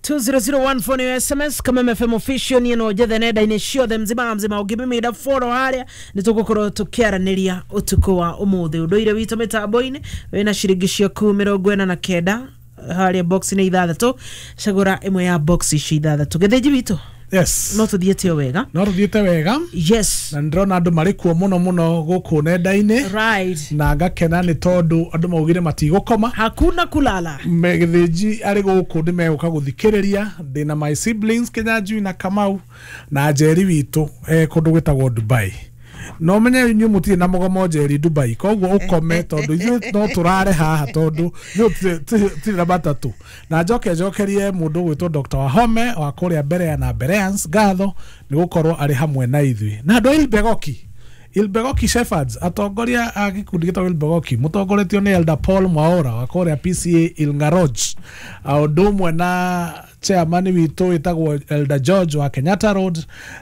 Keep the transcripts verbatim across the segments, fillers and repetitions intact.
two zero zero one four ni S M S kama M F M official ni no jethe nenda ine show them mzima mzima ugibimi da foro haria nitugukoro tukiaraniria utuko wa umuthi unduire witu mitaboine wena shirigishio kumi rogwena na keda haria box ni ithathatu shagura imwe ya box ici ithathatu getheji witu. Yes. No tuthiete wega. No tuthiete wega. Yes. Na ndrona andu mari kuo muno muno guku nenda-ini. Right. Na ngakena ni tondu andu maugire matigukoma. Hakuna kulala. Megetheji ari guku ndimeguka guthikiriria ndina my siblings Kenyanjui na Kamau na Njeri witu eh kundu gwitagwo Dubai. No menye nyu muti na mugomo Njeri Dubai koguo ukome tondu ithu no turare haha tondu nyu tira batatu na njoke njokerie mundu gwitwo Doctor Wahome wa kuria mbere na Bereans gatho ni gukorwo ari hamwe na ithui na ndo Ilbegoki Ilbegoki Shepherds atongoria agikundi gitwa Ilbegoki mutongoretio ni Elder Paul Mwaura wa kuria P C A Ilngaroj audumwe na chairman witu itagwo Elder George wa Kenyatta Road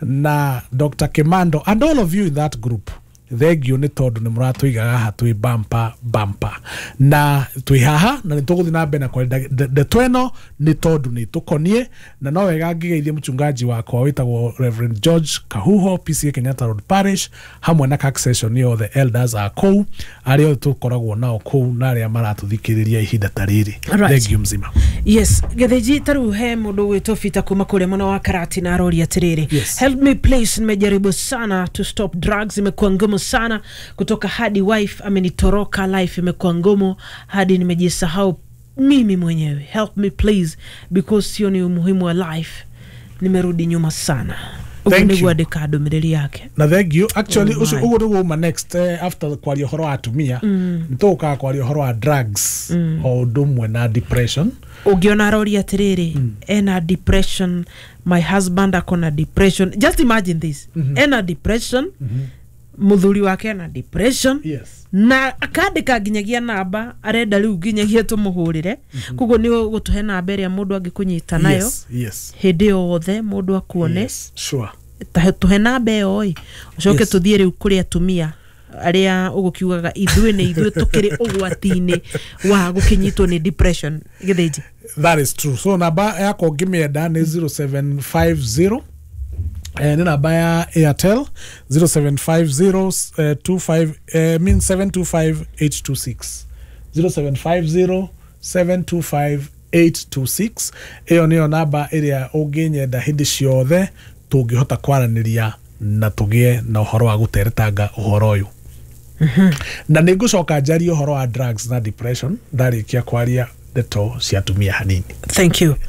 na Doctor Kimando and all of you in that group. Thank you ni tondu ni muratuigaga haha twi bumper bumper na twi haha na nituguthi na mbere na kwa the tweno ni tondu ni tukonie na no wega ngigeithie mchungaji wakwa witagwo Reverend George Kahuho P C A Kenyatta Road Parish hamwe na accession yo the elders are kou ario tukoragwo nao kou na aria maratuthikiriria ihinda tariri. Thank you mzima. Yes, getheji taru he mundu witu fita kuma kule mwana wa Karati na arori atiriri. Yes. Help me please, nimejaribu sana to stop drugs, imekuwa ngumu sana kutoka hadi wife amenitoroka, life imekuwa ngumu hadi nimejisahau mimi mwenyewe. Help me please because sio ni umuhimu wa life, nimerudi nyuma sana. Thank you. Dekado mideli yake. Na thank you. Actually, oh usu ugu ma next uh, after kwa horo atumia mm. nitoka kwa horo drugs mm. o dumwe na depression. Ugiona rori atiriri mm. ena depression, my husband akona depression. Just imagine this. Mm -hmm. Ena depression. Mm -hmm. Muthuri wake na depression. Yes. Na akandika ginyagia namba arenda riu ginyagia tumuhurire mm -hmm. kugo ni gutuhe namba ria mundu angikunyita nayo. Yes, yes. Hede othe mundu akuone. Yes, sure. Ta tuhe namba oi ucoke yes. tuthie riu kuri atumia aria ugukiugaga ithuĩ ni ithuĩ tukiri ugwati-ini wa gukinyitwo ni depression getheji. That is true. So namba yako ngimienda ni zero seven five zero eh, ni namba ya Airtel zero seven five zero two five eh, mean seven two five eight two six zero seven five zero seven two five eight two six. Iyo niyo namba iria unginyenda hindi ciothe tungihota kwaraniria na tugie na uhoro wa guteretanga uhoro uyu. Mhm. Na ningucoka njari uhoro wa drugs na depression ndarikia kwaria deto ciatumia hanini. Thank you.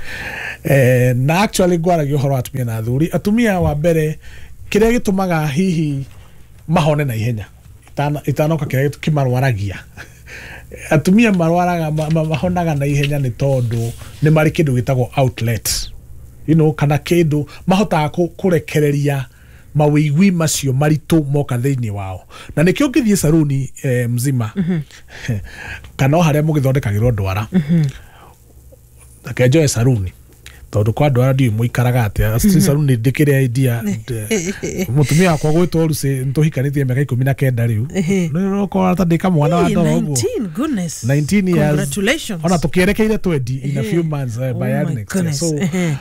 Eh, na actually gwaragia uhoro wa atumia na athuri. Atumia wa mbere kiria gitumaga hihi mahone na ihenya itana itanoka kiria kimarwaragia atumia marwaraga mahonaga na ihenya ni tondu ni mari kindu gitagwo outlet, you know, kana kindu mahota kurekereria mawigwi macio maritu moka thiini wao na nikio ngithie saruni eh, mzima mm -hmm. kana haria mugithondekagirwo ndwara mhm akenjoe saruni tondu kwa ndwara ndio muikaraga atia saruni ndikiria idea mutumia akwa gwitwo ruce ntuhikanitie miaka ikumi na kenda riu no ko atandika mwana wa ndoro uguo nineteen. Goodness, nineteen years. Congratulations. Ona tukierekeire twenty in a few months uh, by oh next year. So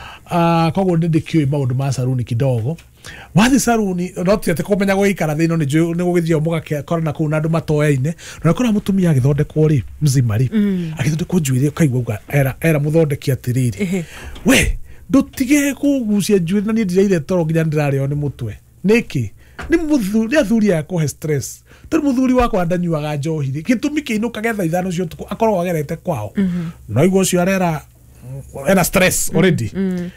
uh koguo ndikio maundu ma saruni kidogo wathi saruni not ate kumenya guikara thino ni ni gugithio muga korana ku na andu matoyaine na kora mutumia agithondekwo ri mzima ri agithondekwo njuire kaigwa era era muthondeki atiriri we ndutige kugucia njuire na ni ndiraire toro nginya ndirareo ni mutwe niki ni muthuri athuri akuhe stress tari muthuri wako andanyuaga njohiri gitumi kiinuka getha ithano cio tuko akorwo agerete kwao no igwo cio arera ena stress already.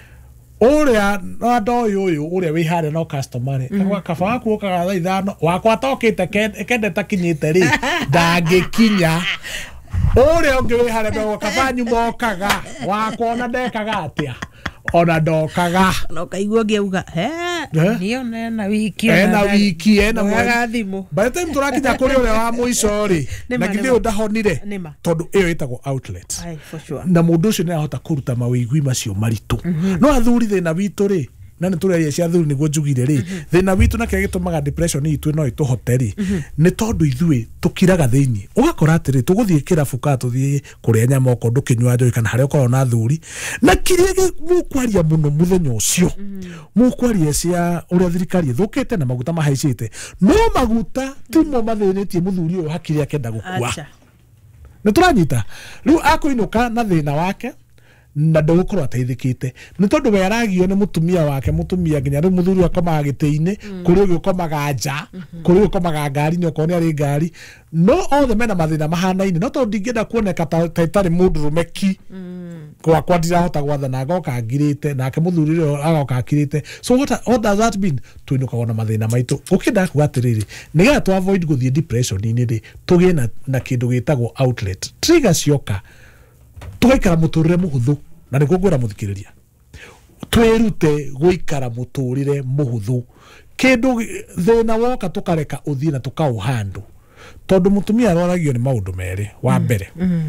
Uria na ndoyo uyu uria wi hare no customer akwa kaba waku ukaga tha ithano wakwa tokite kende takinyite ri ndangikinya uria ungi wi hare no kaba nyuma okaga wakwa na ndekaga atia ona ndokaga no kaigua ngiuga he niyo na wiki na wiki ena mwagathimu by the time turakinya kuri uria wa muico ri na githio ndahonire tondu iyo itagwo outlet. Ai, for sure. Na mundu ucio ni ahota kuruta mawigwi macio maritu no athuri thina witu ri na nä tå rä aria cia thuri nä guo njugire rä thä na witå na kä gä tå maga depression itwä no itå hote rä nä tondå ithuä tå kiraga thä iniä å gakora atä rä tå gå thiä kä rabu ka tå thiä kå rä a nyama okorwo ndå kä nyua njoä kana harä a å na thuri na kä rä a må kwaria må no må thenya å cio må kwaria cia å rä a thirikari ä thå kä te na maguta mahaicä te no maguta timo mathä nä tie må thuri å yå hakiri akenda gå kua nä tå ranyita rä u akå inå ka na thä na wake na ndågåkorwo ateithĩkĩte nĩ tondũ we aragio nĩ mũtumia wake mũtumia nginya rĩu mũthuri akomaga gĩtĩ-inĩ kũrĩ ũngĩ ũkomaga nja kũrĩ ũkomaga ngari-inĩ okorwo nĩ arĩ ngari no othe mena mathĩna mahanaine no tondũ ndingĩenda kuoneka ta itarĩ mũndũrũme ki gwakwa ndirahota gwathana ngoka ngirĩte nake mũthuri ũyũ agoka akirĩte so what, what does that mean twĩnũkagwo na mathĩna maitũ ũkĩndaga kuga atĩrĩrĩ nĩgetha tũ avoid gũthiĩ depression-inĩ rĩ tũgĩe na, na kĩndũ gĩtagwo outlet trigger cioka tũgaikara mũtũrĩre mũhũthũ na nĩguo ngwĩra mũthikĩrĩria twĩrute gũikara mũtũrĩre mũhũthũ kĩndũ thĩna woka tũkareka ũthiĩ na tũkaũhandũ tondũ mũtumia arwaragio nĩ maũndũ merĩ wa mbere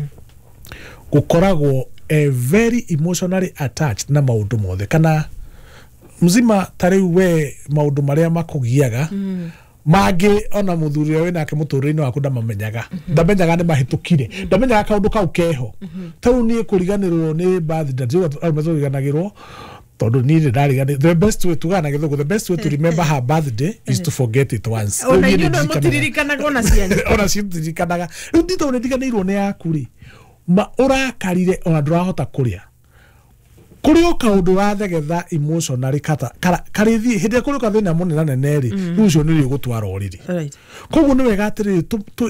gũkoragwo a very emotionally attached na maũndũ mothe kana mzima tarĩu we maũndũ marĩa makũgiaga mangĩ ona mũthuri ũyũ nake mũtũrĩre-inĩ waku ndamamenyaga ndamenyaga nĩ mahĩtũkire ndamenyaga kaũndũ kau keho tarĩu niĩ kũriganĩrwo nĩ birthday tũriganagĩrwo tondũ niĩ nĩ ndariganĩrwo the best way tugana gĩthũngũ the best way to remember her birthday is to forget it once ona inyuĩ no mũtiririkanaga ona cianyu ona citirikanaga rĩu nditũ nĩ ndiganĩirwo nĩ yaku rĩ ma ũrakarire ona ndũrahota kũrĩa kuri o kaundu rathegetha emotionally kata kari thi hinde kuri ka thina munene nene ri rucio ni gutwara oriri koguo ni wega atiri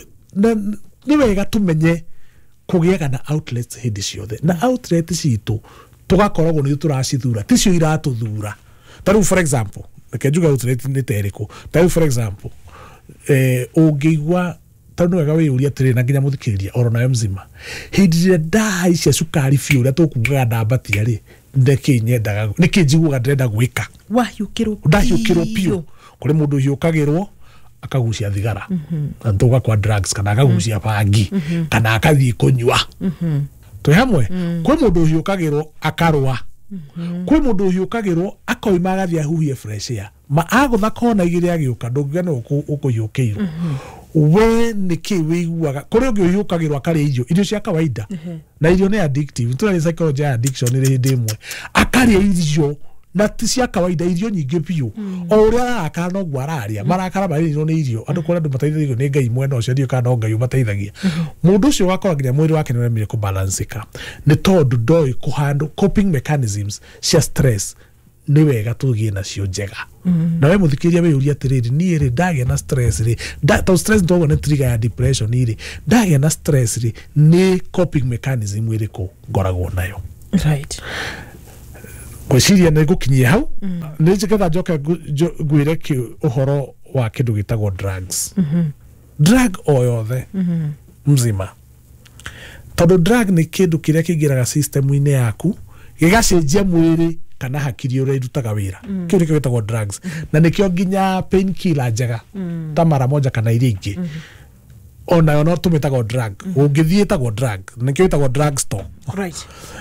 ni wega tumenye kugiaga na outlets hindi ciothe na outlet citu tugakoragwo ni turacithura ticio iratuthura taru for example kejuga outlet ni teriko taru for example eh ungigwa tondũ wega wĩyũria atĩrĩ na nginya mũthikĩrĩria orona mzima hĩndĩ ĩrĩa ndaha cia cukari biũ ũrĩa tũkugaga ndambatia rĩ nĩkĩ nyendaga nĩkĩ njiguaga ndĩrenda gwĩka wahiũkĩrwo ndahiũkĩrwo biũ kũrĩ mũndũ hiũkagĩrwo akagucia thigara na tũga kwa drugs kana akagucia bangi kana akathiĩ kũnyua twĩ hamwe kwĩ mũndũ hiũkagĩrwo akarũa kwĩ mũndũ hiũkagĩrwo akoima agathiĩ ahuhie fresh air ma agũtha kona igĩrĩ agĩũka ndũngĩona ũkũhiũkĩirwo we niki wiguaga kuri ũngĩ ũhiũkagĩrwo akarĩa irio irio cia kawaida na irio nĩ addictive tuna psychology ya addiction nĩ hĩndĩ ĩmwe akarĩa irio na ti cia kawaida irio nyingĩ biũ o ũrĩa arakara noguo araria marakara marĩirwo nĩ irio andũ kũrĩa andũ mateithagio nĩ Ngai mwena ũcio ndio kana Ngai ũmateithagia mũndũ ũcio wakora nginya mwĩrĩ wake nĩ ũremire kũbalanceka nĩ tondũ ndoĩ kũhandle coping mechanisms cia stress nĩ wega tũgĩe nacio njega na we mũthikĩria wĩyũria atĩrĩrĩ niĩ rĩ ndagĩa na stress rĩ tondũ stress ndogo nĩ trigger ya depression rĩ ndagĩa na stress rĩ nĩ coping mechanism ĩrĩkũ ngoragwo nayo right gwĩciria nĩ gũkinyia hau nĩ njĩketha njoke ngwĩre ũhoro wa kĩndũ gĩtagwo drugs drug o yothe mzima tondũ drug nĩ kĩndũ kĩrĩa kĩingĩraga system-inĩ yaku gĩgacenjia mwĩrĩ kana hakiri ũrĩa irutaga wĩra kĩu nĩkĩo gĩtagwo drugs na nĩkĩo nginya pain killer njega ta mara moja kana iria ingĩ ona no tũmĩtagwo drug ũngĩthiĩ ĩtagwo drug nĩkĩo ĩtagwo drug store right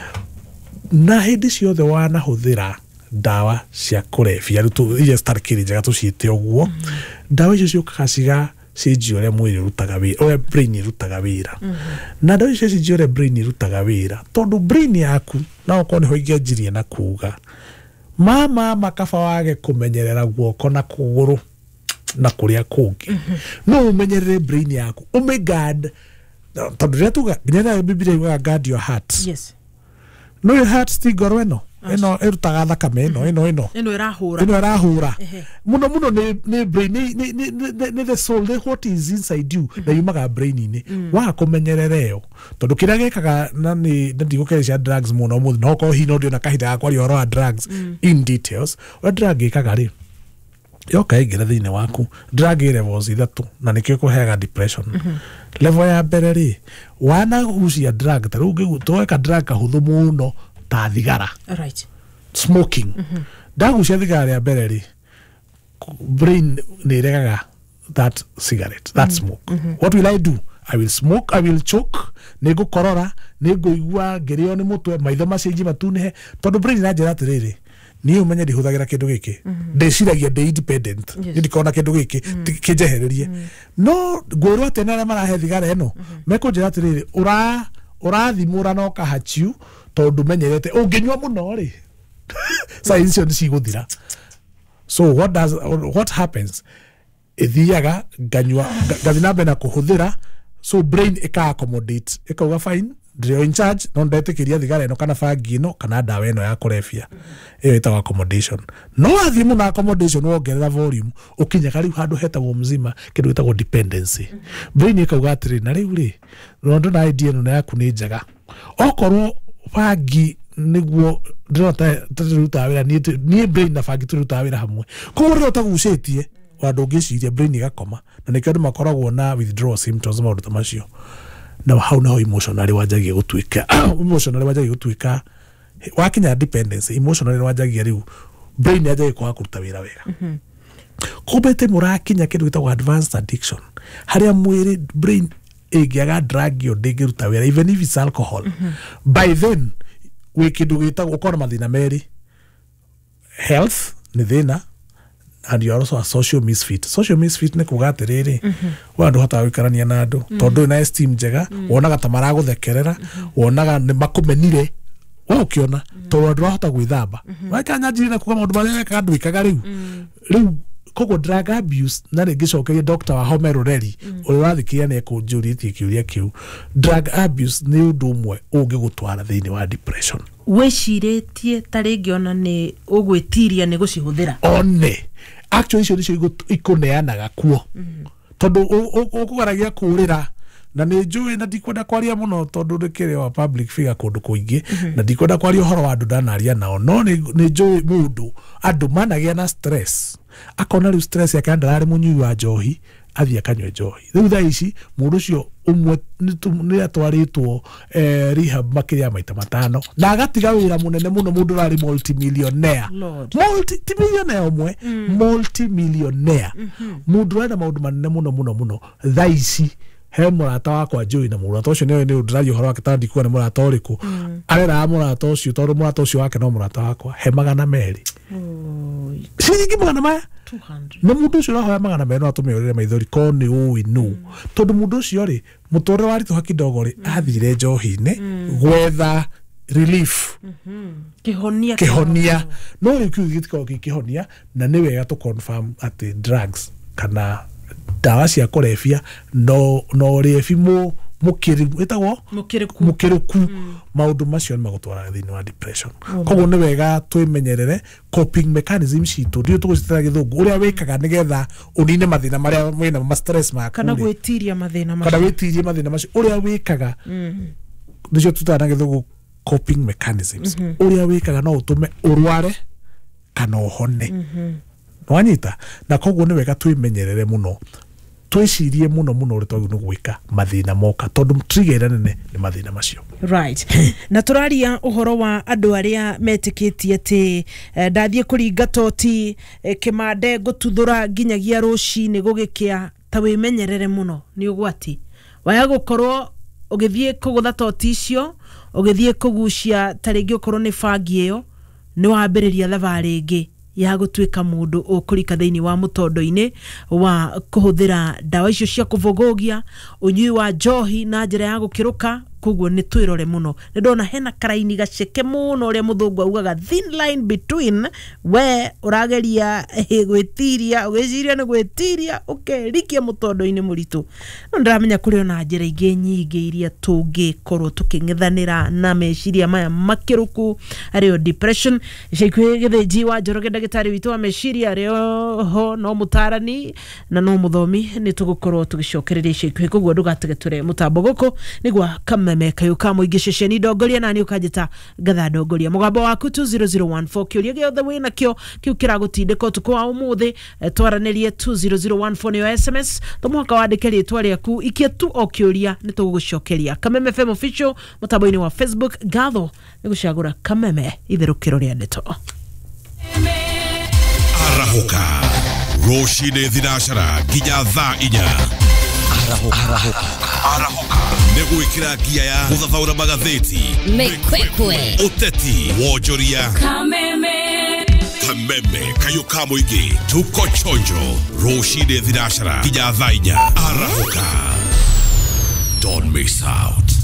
na hĩndĩ ciothe wanahũthĩra ndawa cia kũrebia iria citarĩ njega tũciĩte ũguo ndawa icio ciũkaga ciga cenjia ũrĩa mwĩrĩ ũrutaga wĩra ũrĩa brain ĩrutaga wĩra na ndawa icio cenjia ũrĩa brain ĩrutaga wĩra tondũ brain yaku na okorwo nĩho ingĩanjirie na kuga mama makaba wage kũmenyerera guoko na kũgũrũ na kũrĩa kũngĩ no ũmenyerere brain yaku ũmĩguard tondũ rĩrĩa tuga nginya Biblia yugaga guard your heart yes no your heart ti ngoro ĩno ĩno ĩrutaga thakame ĩno ĩno ĩno ĩno ĩrahũra ĩno ĩrahũra muno muno nĩ nĩ brain nĩ nĩ the soul the what is inside you na yumaga brain-inĩ wa kũmenyerera yo tondũ kĩrĩa gĩkaga na nĩ ndigũkerecia drugs muno mũthĩ no ko hino ndio na kahinda ga kwaria ũhoro wa drugs in details ũrĩa drug ĩkaga rĩ yoka ĩngĩra thĩinĩ waku drug levels ithatũ na nĩkĩo kũheaga depression level ya mbere rĩ wanagucia drug ta rĩu ũngĩtweka drug kahũthũ mũno ta thigara right smoking ndagucia thigara ya mbere rĩ brain nĩ ĩregaga that cigarette that smoke what will I do I will smoke I will choke nĩ ngũkorora nĩ ngũigua ngĩrĩo nĩ mũtwe maitho macenjie matunĩhe tondũ brain ĩranjĩra atĩrĩrĩ ni umenye ndihuthagira kindu giki ndeciragia ndi independent ndikona kindu giki kinjehererie no ngwirwo tena na marahe thigara eno mekunjira atiriri ura urathimura no kahachiu tondu menyerete unginywa muno ri science yo ndiciguthira. So what does what happens ithiaga nganywa ngathina na kuhuthira so brain ika accommodate ikauga fine ndio in charge no ndetikiria thigara eno kana fagi ino kana dawa eno ya kurefia iyo itawa accommodation no athimu na accommodation wongerera volume ukinya kari handu hetagwo mzima kindu gitagwo dependency brain ikauga atiri na riu ri rondo na idea eno yaku ni njega okorwo fagi niguo ndota turuta wira ni ni brain na fagi turuta wira hamwe ko ro tagucetie wandu ngiciria brain igakoma na nikio ndu makoragwo na withdrawal symptoms maundu tamacio na how now emotionally wajagia gutwika emotionally wajagia gutwika wakinya dependency emotionally wajagia riu brain yajagia kwa kuruta wira wega mhm kubete murakinya kindu gitagwo advanced addiction haria mwiri brain egiaga drug yo ndigĩruta wĩra even if it's alcohol mm -hmm. by then we kindu gitagwo ukora mathina meri health ni thina and you are also a social misfit. Social misfit ni kuga atiriri mm -hmm. wandu hota wikarania na andu mm -hmm. tondu na esteem njega mm -hmm. wonaga ta maraguthekerera mm -hmm. wonaga ni makumenire wa ukiona mm -hmm. tondu hota gwithamba mm -hmm. wakanya njiri na kuga maundu maria weka andu ikaga riu mm -hmm. riu kogo drug abuse na ngicokeria doctor wa Homeroreri mm. uri wathikia ne kunjuritie kiuria kiu drug abuse ni undu umwe ungigutwara thiini wa depression wiciretie taringi ona ni ugwitiria ni gucihuthira one actually icio nicio ikuneanaga kuo mm. tondu ukugaragia kurira na ni njui na ndikwenda kwaria muno tondu ndikire wa public figure kundu kuingi mm -hmm. na ndikwenda kwaria horo wa andu ndanaria nao no ni njui mundu andu managia na stress akona riu stress yake ndarari munyui wa njohi athia kanywe njohi riu thaa ici mundu cio umwe ni atwaritwo eh, rehab makiria maita matano na agatiga wira munene muno mundu rari multimillionaire multimillionaire umwe mm. multimillionaire mm -hmm. mundu rari na maundu manene muno muno muno thaa ici he murata wakwa njui na murata ucio ni ni ndirario horo akitandi kuwa ni murata uriku mm. arera murata ucio tondu murata ucio wake no murata wakwa he magana meri oh singi magana maya two hundred na mundu ucio rahoya magana meri no atumiurire maithori ko ni ui nu mm. tondu mundu ucio ri mutore wari to hakidogo ri mm. athire njohi-ini mm. gwetha relief mhm kihonia kihonia no ri kiugitiko kihonia na ni wega to confirm ati drugs kana dawa cia kurefia no no refi mu mukiri etagwo mukiriku mukiriku mm. maundu macio ni magutwara thini wa depression mm. koguo ni wega twimenyerere coping mechanism citu ndio tugucitara githungu uria wikaga nigetha unine mathina maria wina ma stress ma kana gwitiria mathina macio kana gwitiria mathina macio uria wikaga mm. ndio tutara githungu coping mechanisms mm -hmm. uria wikaga no utume urware kana uhone mm -hmm. nwanyita na koguo ni wega twimenyerere muno twicirie muno muno uri twagu gwika mathina moka tondu trigger nene ni mathina macio right na turaria uhoro wa andu aria metikitie ati ndathie kuringa toti kimande gututhura nginyagia rucini gugikia ta wimenyerere muno ni ugwati waya gukorwo ugithie kugutha toti icio ugithie kugucia taringi ukorwo ni fagi iyo ni wambiriria thavari ingi ya gutwika mundu ukurika thiini wa mutondo-ini wa kuhuthira dawa icio cia kuvogogia unyui wa njohi na njira ya gukiruka kuguo ni twirore muno ni ndona hena karaini gaceke muno uria muthungu augaga thin line between we urageria gwitiria ugeciria ni gwitiria ukerikia mutondo-ini muritu no ndiramenya kuri ona njira ingi nyingi iria tungikorwo tuking'ethanira na meciria maya makiruku ario depression icikwe githinji wa Njoroge ndagitari witu wa meciria ario ho no mutarani na no muthomi ni tugukorwo tugicokereria icikwe kuguo ndugatigeture mutambo guku nigwa kama meka yuka muingi ceceni ndongoria nani ukajita gatha ndongoria mugambo waku two zero zero one four kiuria giothe wina kio kiu kiragutindika utuku wa umuthi twaranirie two zero zero one four ni S M S tumwaka wandike ritwa riaku ikie tu o kiuria ni tugucokeria Kameme F M official mutambo-ini wa Facebook gatho ni gucagura Kameme itherukiro ria ndeto arahuka roshine thirashara ginya thaa inya arahuka arahuka arahuka negwikira gia ya guthathaura magatheti mekwekwe uteti wonjoria Kameme kameme kayo kamo igi tuko chonjo Roshide Thinacara nginya thaa inya. Arahuka, don't miss out.